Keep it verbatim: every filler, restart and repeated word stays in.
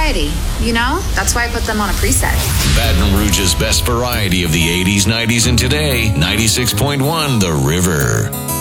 variety, you know? That's why I put them on a preset. Baton Rouge's best variety of the eighties, nineties, and today. ninety-six point one The River.